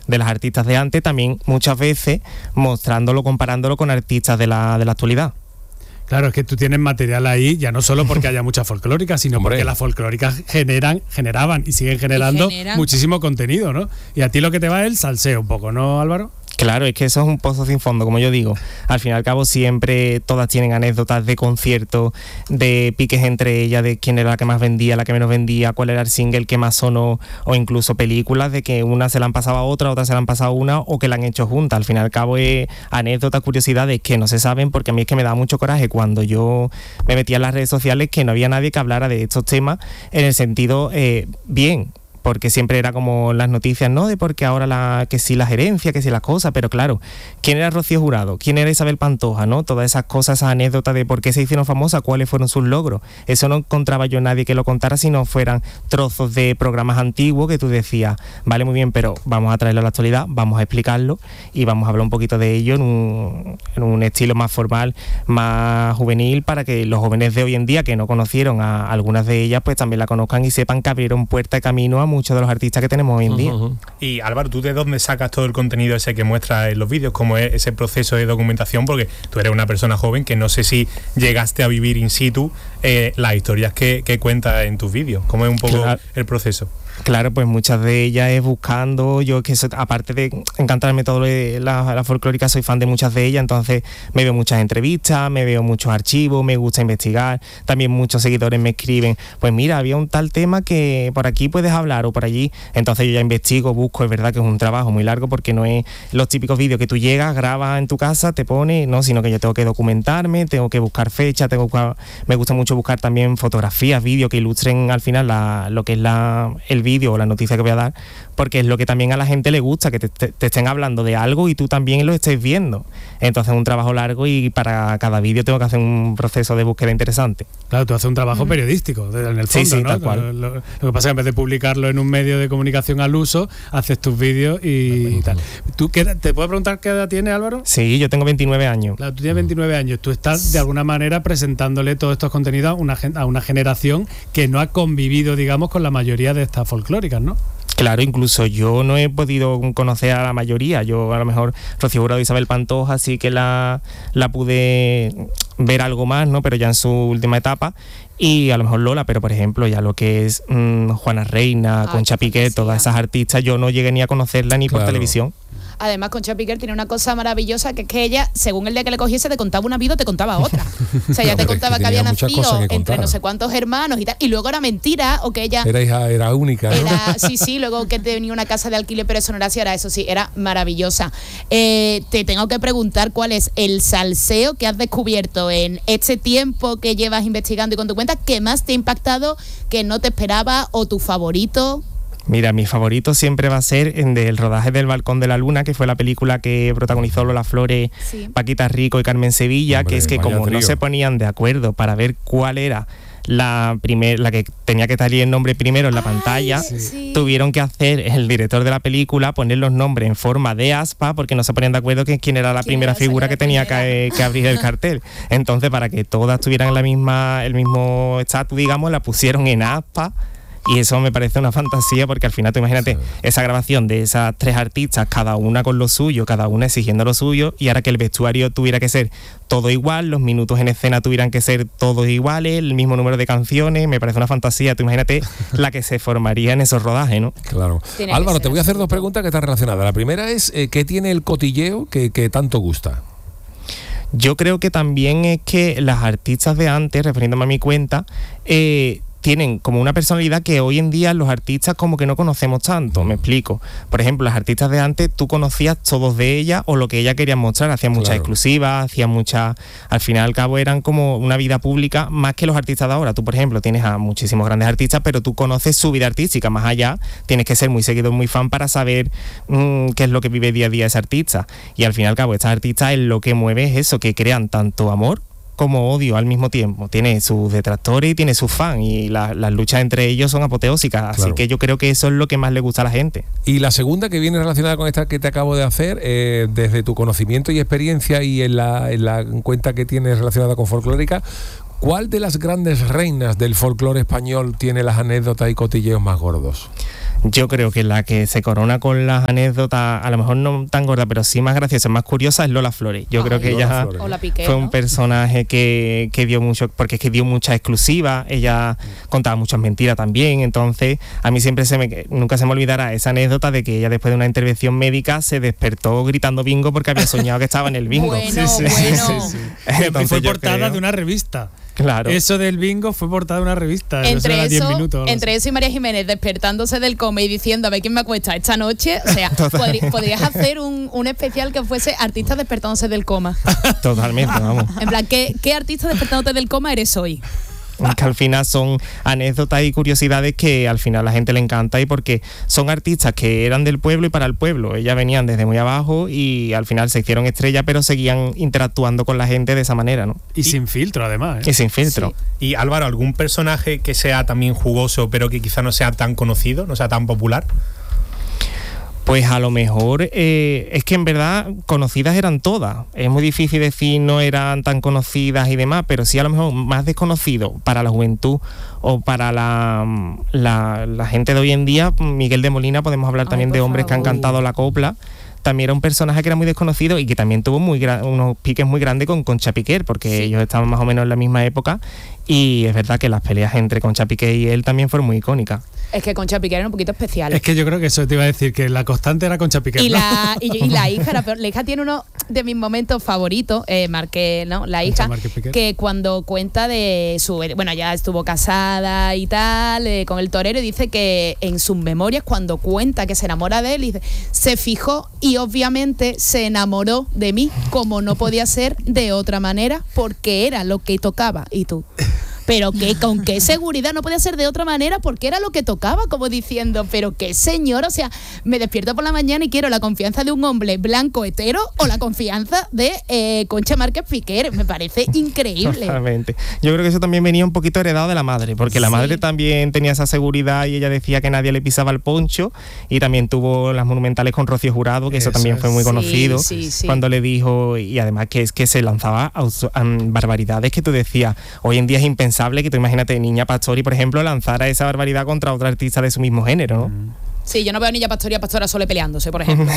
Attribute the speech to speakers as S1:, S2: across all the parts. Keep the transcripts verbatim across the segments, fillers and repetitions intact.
S1: de las artistas de antes, también muchas veces mostrándolo, comparándolo con artistas de la, de la actualidad.
S2: Claro, es que tú tienes material ahí, ya no solo porque haya muchas folclóricas, sino
S3: Hombre.
S2: porque las folclóricas generan, generaban y siguen generando
S4: Y generan.
S2: muchísimo contenido, ¿no? Y a ti lo que te va es el salseo un poco, ¿no, Álvaro?
S1: Claro, es que eso es un pozo sin fondo, como yo digo. Al fin y al cabo siempre todas tienen anécdotas de conciertos, de piques entre ellas, de quién era la que más vendía, la que menos vendía, cuál era el single que más sonó, o incluso películas de que una se la han pasado a otra, otra se la han pasado a una, o que la han hecho juntas. Al fin y al cabo es anécdotas, curiosidades que no se saben, porque a mí es que me da mucho coraje cuando yo me metía en las redes sociales que no había nadie que hablara de estos temas en el sentido eh, bien. Porque siempre era como las noticias, ¿no? De porque ahora la, que sí la gerencia, que sí las cosas, pero claro, ¿quién era Rocío Jurado? ¿Quién era Isabel Pantoja? ¿No? Todas esas cosas, esas anécdotas de por qué se hicieron famosas, cuáles fueron sus logros. Eso no encontraba yo nadie que lo contara si no fueran trozos de programas antiguos que tú decías, vale, muy bien, pero vamos a traerlo a la actualidad, vamos a explicarlo y vamos a hablar un poquito de ello en un, en un estilo más formal, más juvenil, para que los jóvenes de hoy en día que no conocieron a algunas de ellas, pues también la conozcan y sepan que abrieron puerta de camino a muchos de los artistas que tenemos hoy en día.
S3: Uh-huh.
S5: Y Álvaro, ¿tú de dónde sacas todo el contenido ese que muestras en los vídeos? ¿Cómo es ese proceso de documentación? Porque tú eres una persona joven que no sé si llegaste a vivir in situ eh, las historias que, que cuentas en tus vídeos. ¿Cómo es un poco
S1: Claro.
S5: el proceso?
S1: Claro, pues muchas de ellas es buscando, yo que so, aparte de encantarme todo lo de la, la folclórica, soy fan de muchas de ellas, entonces me veo muchas entrevistas, me veo muchos archivos, me gusta investigar, también muchos seguidores me escriben, pues mira, había un tal tema que por aquí puedes hablar o por allí, entonces yo ya investigo, busco, es verdad que es un trabajo muy largo porque no es los típicos vídeos que tú llegas, grabas en tu casa, te pones, no, sino que yo tengo que documentarme, tengo que buscar fechas, tengo que, me gusta mucho buscar también fotografías, vídeos que ilustren al final la, lo que es la, el vídeo o la noticia que voy a dar, porque es lo que también a la gente le gusta, que te, te, te estén hablando de algo y tú también lo estés viendo. Entonces es un trabajo largo y para cada vídeo tengo que hacer un proceso de búsqueda interesante.
S2: Claro, tú haces un trabajo uh-huh. periodístico, en el fondo,
S1: sí, sí,
S2: ¿no?
S1: tal cual.
S2: Lo, lo, lo que pasa es que en vez de publicarlo en un medio de comunicación al uso, haces tus vídeos y, uh-huh. y tal. ¿Tú qué, te puedo preguntar qué edad tienes, Álvaro?
S1: Sí, yo tengo veintinueve años.
S2: Claro, tú tienes veintinueve años. Tú estás de alguna manera presentándole todos estos contenidos a una, a una generación que no ha convivido, digamos, con la mayoría de estas folclóricas, ¿no?
S1: Claro, incluso yo no he podido conocer a la mayoría. Yo a lo mejor Rocío Jurado y Isabel Pantoja sí que la, la pude ver algo más, ¿no? Pero ya en su última etapa. Y a lo mejor Lola, pero por ejemplo ya lo que es mmm, Juana Reina, ah, Concha Piquer, todas esas artistas, yo no llegué ni a conocerla ni claro. por televisión.
S4: Además, Concha Piquer tiene una cosa maravillosa, que es que ella, según el día que le cogiese, te contaba una vida o te contaba otra. O sea, ella no, te contaba que, que había nacido entre no sé cuántos hermanos y tal, y luego era mentira, o que ella...
S3: Era hija, era única, ¿no?
S4: Era, sí, sí, luego que tenía una casa de alquiler, pero eso no era así, era eso sí, era maravillosa. Eh, te tengo que preguntar cuál es el salseo que has descubierto en este tiempo que llevas investigando y con tu cuenta, que más te ha impactado, que no te esperaba, o tu favorito.
S1: Mira, mi favorito siempre va a ser el del rodaje del Balcón de la Luna, que fue la película que protagonizó Lola Flores, sí. Paquita Rico y Carmen Sevilla. Hombre, que es que como trío. No se ponían de acuerdo para ver cuál era la primer, la que tenía que salir el nombre primero en la Ay, pantalla, sí. tuvieron que hacer el director de la película poner los nombres en forma de aspa porque no se ponían de acuerdo que quién era la primera figura que tenía que, que abrir el cartel. Entonces, para que todas tuvieran la misma, el mismo estatus, digamos, la pusieron en aspa. Y eso me parece una fantasía porque al final tú imagínate sí. esa grabación de esas tres artistas, cada una con lo suyo, cada una exigiendo lo suyo, y ahora que el vestuario tuviera que ser todo igual, los minutos en escena tuvieran que ser todos iguales, el mismo número de canciones, me parece una fantasía. Tú imagínate la que se formaría en esos rodajes, ¿no?
S3: Claro. Álvaro, te voy a hacer dos preguntas que están relacionadas. La primera es, eh, ¿qué tiene el cotilleo que, que tanto gusta?
S1: Yo creo que también es que las artistas de antes, refiriéndome a mi cuenta, eh, tienen como una personalidad que hoy en día los artistas como que no conocemos tanto, me explico. Por ejemplo, las artistas de antes, tú conocías todos de ellas o lo que ellas querían mostrar, hacían muchas claro. exclusivas, hacían muchas, al final y al cabo eran como una vida pública más que los artistas de ahora. Tú, por ejemplo, tienes a muchísimos grandes artistas, pero tú conoces su vida artística, más allá tienes que ser muy seguidor, muy fan para saber mmm, qué es lo que vive día a día ese artista. Y al final y al cabo, estas artistas es lo que mueve es eso, que crean tanto amor como odio al mismo tiempo. Tiene sus detractores y tiene sus fans, y la, las luchas entre ellos son apoteósicas, claro. así que yo creo que eso es lo que más le gusta a la gente.
S3: Y la segunda, que viene relacionada con esta que te acabo de hacer, eh, desde tu conocimiento y experiencia y en la, en la cuenta que tienes relacionada con folclórica, ¿cuál de las grandes reinas del folclore español tiene las anécdotas y cotilleos más gordos?
S1: Yo creo que la que se corona con las anécdotas, a lo mejor no tan gorda, pero sí más graciosa, más curiosa, es Lola Flores. Yo
S4: Ay,
S1: creo que
S3: Lola
S1: ella
S3: Flores.
S4: O la Piqué,
S1: fue
S4: ¿no?
S1: un personaje que, que dio mucho, porque es que dio muchas exclusivas, ella contaba muchas mentiras también, entonces a mí siempre se me, nunca se me olvidará esa anécdota de que ella después de una intervención médica se despertó gritando bingo porque había soñado que estaba en el bingo.
S4: Bueno,
S2: Sí, sí,
S4: bueno.
S2: sí, sí.
S1: Entonces,
S2: Y fue
S1: yo
S2: portada
S1: creo-
S2: de una revista.
S1: Claro.
S2: Eso del bingo fue portada de una revista. eso
S4: Entre
S2: era diez
S4: eso,
S2: minutos. o algo
S4: entre
S2: así.
S4: eso y María Jiménez despertándose del coma y diciendo a ver quién me acuesta esta noche, o sea, podrí- podrías hacer un, un especial que fuese artistas despertándose del coma.
S1: Totalmente, vamos.
S4: En plan, ¿qué, qué artista despertándote del coma eres hoy?
S1: Que al final son anécdotas y curiosidades que al final a la gente le encanta, y porque son artistas que eran del pueblo y para el pueblo. Ellas venían desde muy abajo y al final se hicieron estrellas, pero seguían interactuando con la gente de esa manera, ¿no?
S2: Y sin filtro, además. ¿eh?
S1: Y sin filtro.
S5: Y Álvaro, ¿algún personaje que sea también jugoso, pero que quizá no sea tan conocido, no sea tan popular?
S1: Pues a lo mejor eh, es que en verdad conocidas eran todas. Es muy difícil decir no eran tan conocidas y demás, pero sí a lo mejor más desconocido para la juventud o para la, la, la gente de hoy en día. Miguel de Molina, podemos hablar
S4: Ay,
S1: también
S4: por
S1: de hombres que han
S4: favor.
S1: cantado la copla. También era un personaje que era muy desconocido y que también tuvo muy gra- unos piques muy grandes con Concha Piquer, porque
S4: Sí.
S1: ellos estaban más o menos en la misma época, y es verdad que las peleas entre Concha Piquer y él también fueron muy icónicas.
S4: Es que Concha Piquer era un poquito especial.
S2: Es que yo creo que eso te iba a decir, que la constante era Concha Piquer.
S4: Y
S2: ¿no?
S4: la, y, y la hija, era peor. La hija tiene uno de mis momentos favoritos, eh, Marque, ¿no? La
S2: Concha
S4: hija,
S2: Márquez Piquer.
S4: que cuando cuenta de su. Bueno, ya estuvo casada y tal, eh, con el torero, y dice que en sus memorias, cuando cuenta que se enamora de él, dice, se fijó y obviamente se enamoró de mí, como no podía ser de otra manera, porque era lo que tocaba. Y tú. Pero que con qué seguridad no podía ser de otra manera, porque era lo que tocaba, como diciendo, pero qué señor, o sea, me despierto por la mañana y quiero la confianza de un hombre blanco hetero o la confianza de eh, Concha Márquez Piquer. Me parece increíble.
S1: Totalmente. Yo creo que eso también venía un poquito heredado de la madre, porque la
S4: Sí.
S1: madre también tenía esa seguridad y ella decía que nadie le pisaba el poncho, y también tuvo las monumentales con Rocío Jurado, que eso,
S2: Eso
S1: también fue muy
S4: es.
S1: conocido,
S4: Sí, sí, sí.
S1: cuando le dijo, y además que es que se lanzaba a, a barbaridades que tú decías, hoy en día es impensable que tú imagínate Niña Pastori, por ejemplo, lanzara esa barbaridad contra otra artista de su mismo género, ¿no?
S4: Sí, yo no veo a Niña Pastora y a Pastora Sole peleándose, por ejemplo.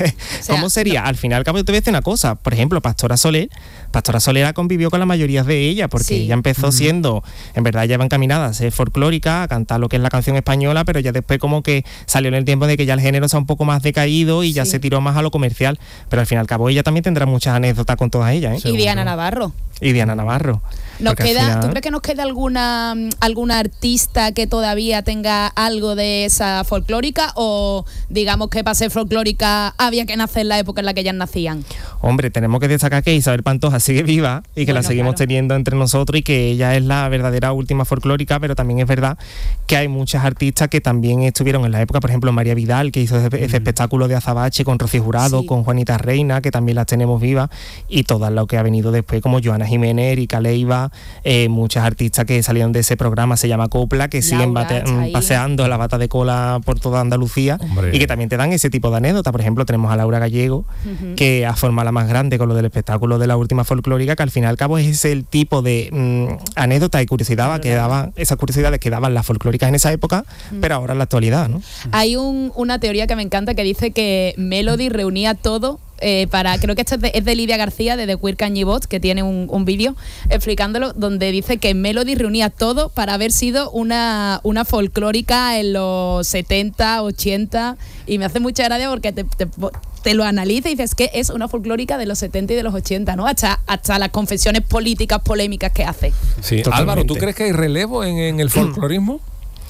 S4: O sea,
S1: ¿Cómo sería? Al final, al cabo, te voy a decir una cosa. Por ejemplo, Pastora Soler, Pastora Solera convivió con la mayoría de ellas, porque
S4: Sí.
S1: ella empezó siendo, en verdad, ya va encaminada a ser folclórica, a cantar lo que es la canción española, pero ya después como que salió en el tiempo de que ya el género está un poco más decaído y ya
S4: Sí.
S1: se tiró más a lo comercial. Pero al fin y al cabo, ella también tendrá muchas anécdotas con todas ellas, ¿eh?
S4: Y Diana Navarro.
S1: Y Diana Navarro.
S4: Nos
S1: Porque al
S4: queda,
S1: final-
S4: ¿Tú crees que nos queda alguna, mm, alguna artista que todavía tenga algo de esa folclórica, o digamos que para ser folclórica había que nacer en la época en la que ellas nacían?
S1: Hombre, tenemos que destacar que Isabel Pantoja sigue viva y que
S4: Bueno,
S1: la seguimos
S4: claro.
S1: teniendo entre nosotros, y que ella es la verdadera última folclórica, pero también es verdad que hay muchas artistas que también estuvieron en la época, por ejemplo María Vidal, que hizo ese, ese espectáculo de Azabache con Rocío Jurado,
S4: Sí.
S1: con Juanita Reina, que también las tenemos vivas, y todas las que ha venido después, como Joana Jiménez, Erika Leiva, eh, muchas artistas que salieron de ese programa, se llama Copla, que siguen
S4: Laura,
S1: bate-
S4: está ahí.
S1: paseando la bata de cola por toda Andalucía.
S3: Hombre.
S1: Y que también te dan ese tipo de anécdotas. Por ejemplo, tenemos a Laura Gallego,
S4: Ujú.
S1: que ha formado la más grande con lo del espectáculo de la última folclórica, que al fin y al cabo es el tipo de mm, anécdota y curiosidad que daban, esas curiosidades que daban las folclóricas en esa época, pero ahora en la actualidad, ¿no?
S4: Hay un- una teoría que me encanta que dice que Melody reunía todo eh, para, creo que esto es de, es de Lidia García, de The Queer Kanye Bots, que tiene un, un vídeo explicándolo, donde dice que Melody reunía todo para haber sido una, una folclórica en los setenta, ochenta, y me hace mucha gracia porque te, te, te lo analiza y dices que es una folclórica de los setenta y de los ochenta, ¿no? Hasta, hasta las confesiones políticas polémicas que hace.
S3: Sí.
S1: Totalmente.
S3: Álvaro, ¿tú crees que hay relevo en, en el folclorismo?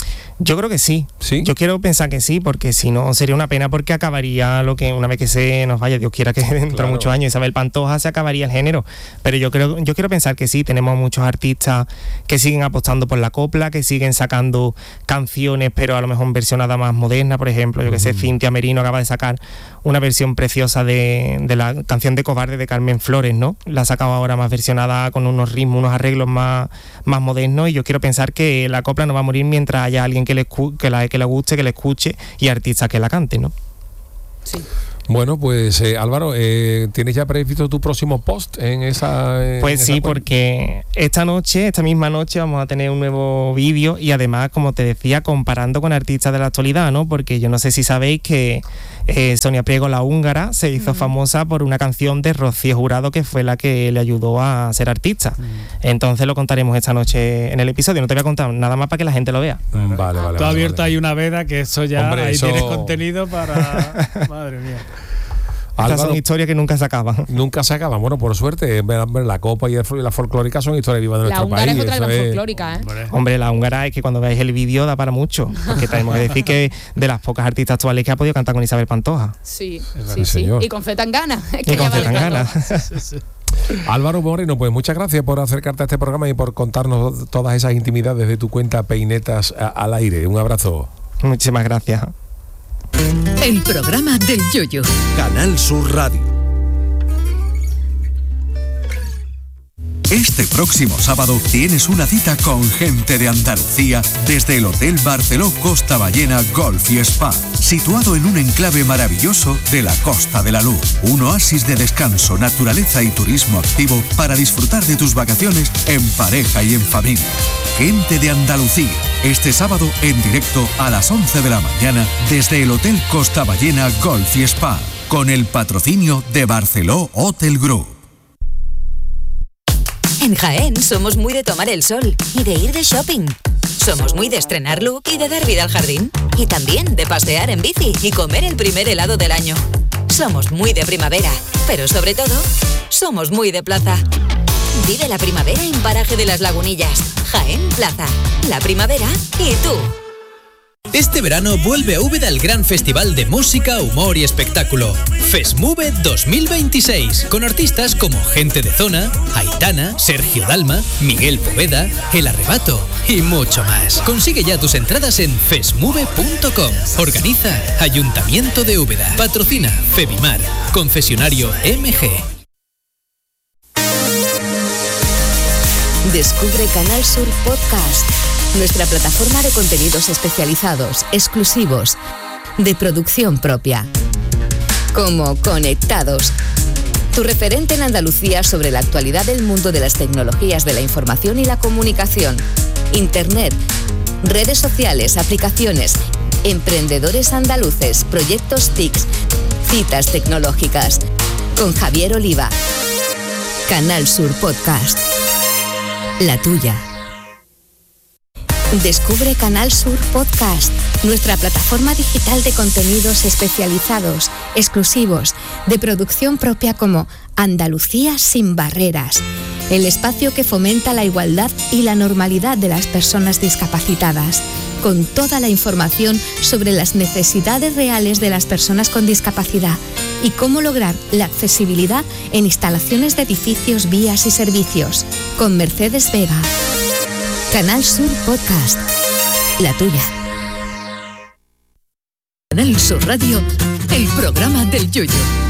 S1: Yo creo que sí.
S3: Sí.
S1: Yo quiero pensar que sí, porque si no sería una pena, porque acabaría lo que una vez que se nos vaya, Dios quiera que dentro
S3: Claro.
S1: de muchos años Isabel Pantoja, se acabaría el género. Pero yo creo, yo quiero pensar que sí, tenemos muchos artistas que siguen apostando por la copla, que siguen sacando canciones, pero a lo mejor versionada más moderna. Por ejemplo, yo que sé, Cintia Merino acaba de sacar una versión preciosa de, de la canción de Cobarde de Carmen Flores, ¿no? La ha sacado ahora más versionada, con unos ritmos, unos arreglos más, más modernos, y yo quiero pensar que la copla no va a morir mientras haya alguien que le, escu- que la, que le guste, que le escuche, y artistas que la canten, ¿no?
S4: Sí.
S3: Bueno, pues eh, Álvaro, eh, ¿tienes ya previsto tu próximo post en esa? En
S1: pues
S3: esa
S1: sí,
S3: cuenta?
S1: porque esta noche, esta misma noche, vamos a tener un nuevo vídeo y además, como te decía, comparando con artistas de la actualidad, ¿no? Porque yo no sé si sabéis que eh, Sonia Priego, la húngara, se hizo mm. famosa por una canción de Rocío Jurado que fue la que le ayudó a ser artista. Mm. Entonces lo contaremos esta noche en el episodio. No te voy a contar nada más para que la gente lo vea.
S3: Vale, vale, vale.
S2: Tú has
S3: vale,
S2: abierto
S3: vale.
S2: ahí una veda que eso ya,
S3: Hombre,
S2: ahí
S3: eso...
S2: tienes contenido para... Madre mía.
S1: Estas
S3: Álvaro,
S1: son historias que nunca se acaban.
S3: Nunca se acaban. Bueno, por suerte, la copa y la folclórica son historias vivas de
S4: la
S3: nuestro país.
S4: La húngara es otra gran
S3: es...
S4: folclórica, ¿eh?
S1: Hombre. Hombre, la húngara es que cuando veáis el vídeo da para mucho. Porque tenemos que decir que de las pocas artistas actuales que ha podido cantar con Isabel Pantoja.
S4: Sí,
S3: sí,
S4: sí,
S3: sí.
S4: Y con Zetangana.
S1: Y con Zetangana.
S2: Sí, sí.
S3: Álvaro Moreno, pues muchas gracias por acercarte a este programa y por contarnos todas esas intimidades de tu cuenta Peinetas al aire. Un abrazo.
S1: Muchísimas gracias.
S6: El programa del Yoyo.
S7: Canal Sur Radio. Este próximo sábado tienes una cita con gente de Andalucía desde el Hotel Barceló Costa Ballena Golf y Spa, situado en un enclave maravilloso de la Costa de la Luz. Un oasis de descanso, naturaleza y turismo activo para disfrutar de tus vacaciones en pareja y en familia. Gente de Andalucía, este sábado en directo a las once de la mañana desde el Hotel Costa Ballena Golf y Spa, con el patrocinio de Barceló Hotel Group.
S8: En Jaén somos muy de tomar el sol y de ir de shopping. Somos muy de estrenar look y de dar vida al jardín. Y también de pasear en bici y comer el primer helado del año. Somos muy de primavera, pero sobre todo, somos muy de plaza. Vive la primavera en Paraje de las Lagunillas. Jaén Plaza. La primavera y tú.
S9: Este verano vuelve a Úbeda el gran festival de música, humor y espectáculo. FESMUVE dos mil veintiséis, con artistas como Gente de Zona, Aitana, Sergio Dalma, Miguel Poveda, El Arrebato y mucho más. Consigue ya tus entradas en fesmuve punto com. Organiza Ayuntamiento de Úbeda. Patrocina Febimar. Concesionario M G.
S6: Descubre Canal Sur Podcast, nuestra plataforma de contenidos especializados, exclusivos, de producción propia. Como Conectados, tu referente en Andalucía sobre la actualidad del mundo de las tecnologías de la información y la comunicación, Internet, redes sociales, aplicaciones, emprendedores andaluces, proyectos T I C, citas tecnológicas. Con Javier Oliva. Canal Sur Podcast. La tuya. Descubre Canal Sur Podcast, nuestra plataforma digital de contenidos especializados, exclusivos, de producción propia como Andalucía sin barreras, el espacio que fomenta la igualdad y la normalidad de las personas discapacitadas, con toda la información sobre las necesidades reales de las personas con discapacidad y cómo lograr la accesibilidad en instalaciones de edificios, vías y servicios, con Mercedes Vega. Canal Sur Podcast, la tuya.
S10: Canal Sur Radio, el programa del Yoyo.